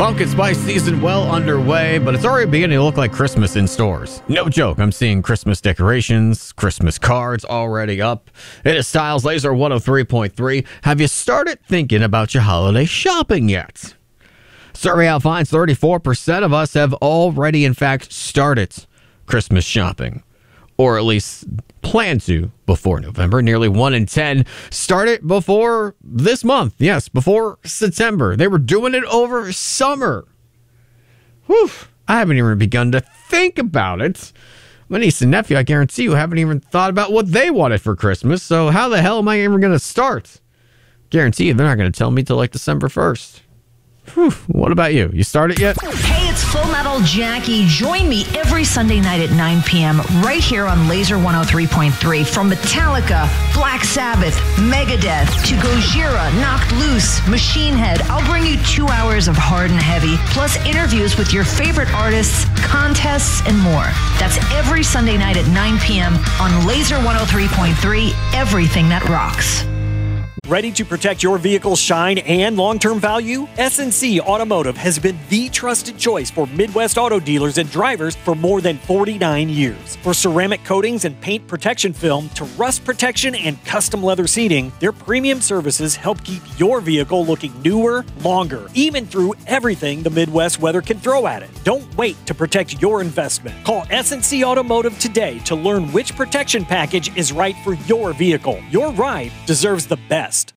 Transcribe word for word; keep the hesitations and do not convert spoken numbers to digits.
Pumpkin spice season well underway, but it's already beginning to look like Christmas in stores. No joke, I'm seeing Christmas decorations, Christmas cards already up. It is Styles Laser one oh three point three. Have you started thinking about your holiday shopping yet? Survey out finds thirty-four percent of us have already, in fact, started Christmas shopping. Or at least plan to before November. Nearly one in ten started before this month. Yes, before September. They were doing it over summer. Whew. I haven't even begun to think about it. My niece and nephew, I guarantee you, haven't even thought about what they wanted for Christmas. So how the hell am I even going to start? Guarantee you, they're not going to tell me till like December first. Whew. What about you? You started yet? Hey, it's Full Metal Jackie. Join me every Sunday night at nine p.m. right here on Laser one oh three point three. From Metallica, Black Sabbath, Megadeth, to Gojira, Knocked Loose, Machine Head, I'll bring you two hours of hard and heavy, plus interviews with your favorite artists, contests, and more. That's every Sunday night at nine p.m. on Laser one oh three point three, everything that rocks. Ready to protect your vehicle's shine and long-term value? S and C Automotive has been the trusted choice for Midwest auto dealers and drivers for more than forty-nine years. For ceramic coatings and paint protection film to rust protection and custom leather seating, their premium services help keep your vehicle looking newer, longer, even through everything the Midwest weather can throw at it. Don't wait to protect your investment. Call S and C Automotive today to learn which protection package is right for your vehicle. Your ride deserves the best.